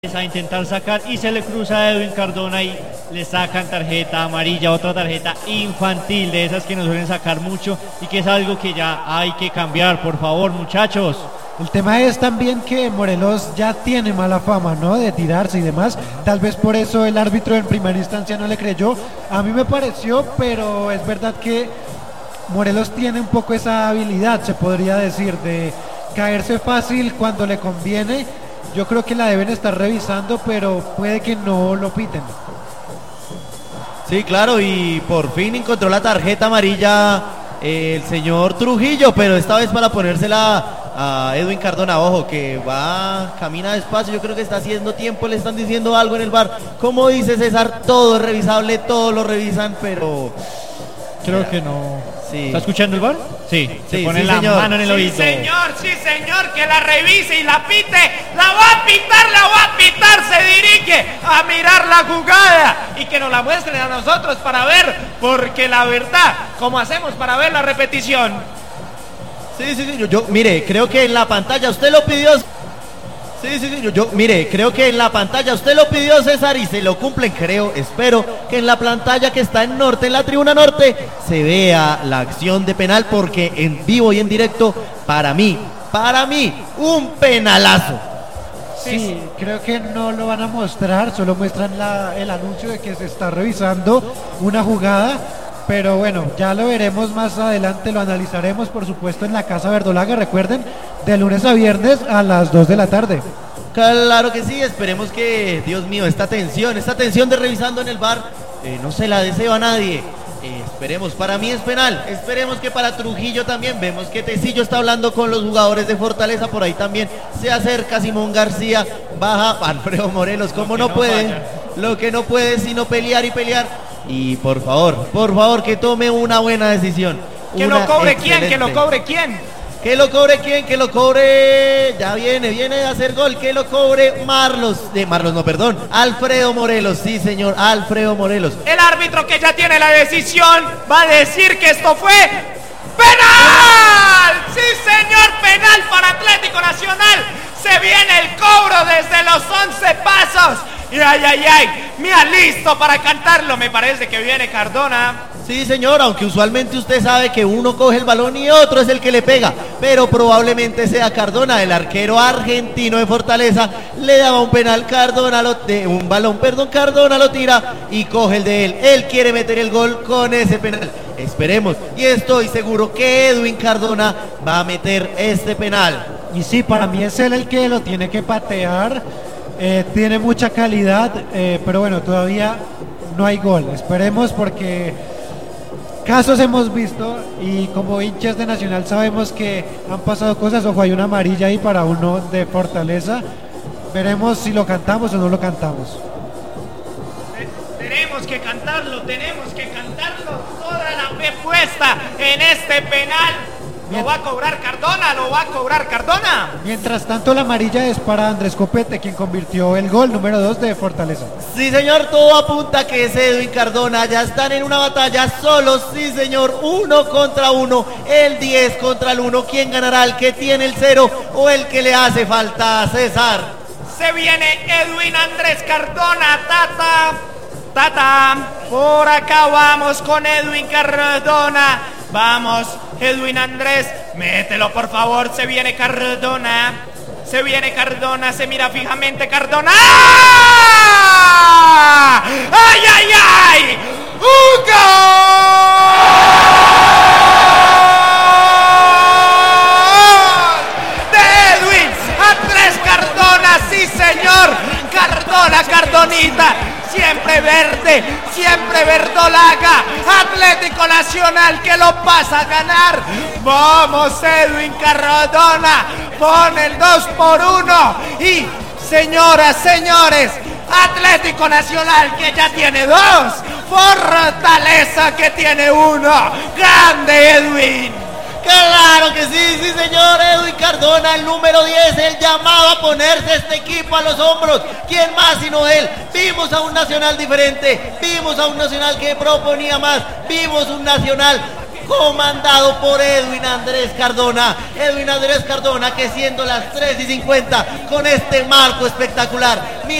A intentar sacar y se le cruza a Edwin Cardona y le sacan tarjeta amarilla, otra tarjeta infantil de esas que nos suelen sacar mucho y que es algo que ya hay que cambiar, por favor, muchachos. El tema es también que Morelos ya tiene mala fama, ¿no? De tirarse y demás. Tal vez por eso el árbitro en primera instancia no le creyó. A mí me pareció, pero es verdad que Morelos tiene un poco esa habilidad, se podría decir, de caerse fácil cuando le conviene. Yo creo que la deben estar revisando, pero puede que no lo piten. Sí, claro, y por fin encontró la tarjeta amarilla el señor Trujillo, pero esta vez para ponérsela a Edwin Cardona. Ojo, que camina despacio, yo creo que está haciendo tiempo, le están diciendo algo en el bar. Como dice César, todo es revisable, todo lo revisan, pero... Creo que no. Sí. ¿Está escuchando el bar? Sí, se pone la señor. mano en el oído. Sí, señor, que la revise y la pite. La va a pitar, se dirige a mirar la jugada y que nos la muestren a nosotros para ver, porque la verdad, ¿cómo hacemos para ver la repetición? Sí, yo mire, creo que en la pantalla usted lo pidió. Mire, creo que en la pantalla usted lo pidió, César, y se lo cumplen, espero que en la pantalla que está en norte, en la tribuna norte, se vea la acción de penal, porque en vivo y en directo, para mí, un penalazo. Sí, creo que no lo van a mostrar, solo muestran el anuncio de que se está revisando una jugada. Pero bueno, ya lo veremos más adelante, lo analizaremos por supuesto en la Casa Verdolaga, recuerden, de lunes a viernes a las 2 de la tarde. Claro que sí, esperemos que, Dios mío, esta tensión de revisando en el bar, no se la deseo a nadie. Esperemos, para mí es penal, esperemos que para Trujillo también. Vemos que Tecillo está hablando con los jugadores de Fortaleza, por ahí también se acerca Simón García, baja Alfredo Morelos, como no puede, lo que no puede sino pelear y pelear. Y por favor, que tome una buena decisión. Que lo cobre quién, que lo cobre quién. Que lo cobre, ya viene a hacer gol, que lo cobre Alfredo Morelos, sí señor, Alfredo Morelos. El árbitro, que ya tiene la decisión, va a decir que esto fue penal. Sí señor, penal para Atlético Nacional. Se viene el cobro desde los 11 pasos. Y me alisto para cantarlo. Me parece que viene Cardona. Sí señor, aunque usualmente usted sabe que uno coge el balón y otro es el que le pega, pero probablemente sea Cardona, el arquero argentino de Fortaleza. Le daba un penal, Cardona lo tira y coge el de él. Él quiere meter el gol con ese penal. Esperemos, y estoy seguro que Edwin Cardona va a meter este penal. Y sí, para mí es él el que lo tiene que patear. Tiene mucha calidad, pero bueno, todavía no hay gol. Esperemos, porque casos hemos visto y como hinchas de Nacional sabemos que han pasado cosas. Ojo, hay una amarilla ahí para uno de Fortaleza. Veremos si lo cantamos o no lo cantamos. Tenemos que cantarlo, toda la fe puesta en este penal. Lo va a cobrar Cardona. Mientras tanto, la amarilla es para Andrés Copete, quien convirtió el gol número 2 de Fortaleza. Sí señor, todo apunta que es Edwin Cardona. Ya están en una batalla solos, sí señor, 1 contra 1, el 10 contra el 1. ¿Quién ganará, el que tiene el 0 o el que le hace falta a César? Se viene Edwin Andrés Cardona, Tata, por acá vamos con Edwin Cardona. Vamos, Edwin Andrés, mételo por favor. Se viene Cardona, se mira fijamente Cardona. ¡Ah! ¡Ay! ¡Un gol de Edwin Andrés Cardona! ¡Sí señor! Cardonita, siempre verde, siempre verdolaga. Atlético Nacional que lo pasa a ganar. Vamos, Edwin Cardona, pone el 2-1. Y señoras, señores, Atlético Nacional que ya tiene 2, Fortaleza que tiene 1. Grande Edwin. Claro que sí señor, Edwin Cardona, el número 10, el llamado a ponerse este equipo a los hombros. ¿Quién más sino él? Vimos a un Nacional diferente, vimos a un Nacional que proponía más, vimos un Nacional comandado por Edwin Andrés Cardona. Edwin Andrés Cardona que siendo las 3:50 con este marco espectacular.